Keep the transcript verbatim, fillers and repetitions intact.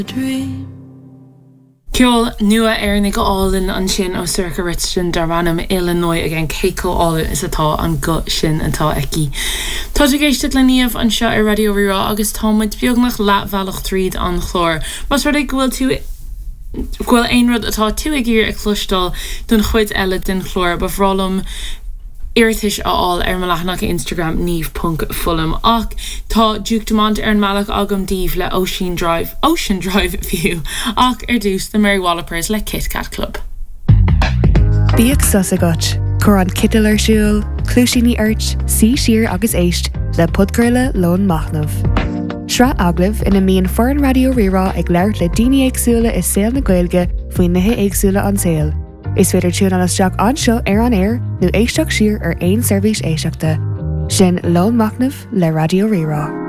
Ceol nua ar nig álan an sin ó Circa Richardson dar ranam Illinois again Keiko álan is atá an go sin antá eici. Tá sé géiste le níomh an seo ar Radio Rirá agus támuid beagnach leatbhealach tríd an chlór. Mas rud ag bhfuil tú Gwil ein rud atá tú ag gur ag clústal dún chuid eile den chlór ba bhrálam irritis aáil ar malachnach Instagram níomh.fulham ach tá dúchtament ar an malach agam díomh le Ocean Drive Ocean Drive View ach ar dús the Mary Wallopers le Kit Kat Club. Bíag sus agat, chur an citil ar siúil, clúisíní airt, sí siar agus éist le podgurla lón machnamh. Sra aglah ina míon foran Radio Rirá ag leirt le daoine éagsúla is saoil na Gaeilge faoin nithe éagsúla an saoil. Is féidir tún an isteach anseo ar an air nó éisteach siar ar aon seirbhís éisteachta. Sin lón machnamh le Radio Rirá.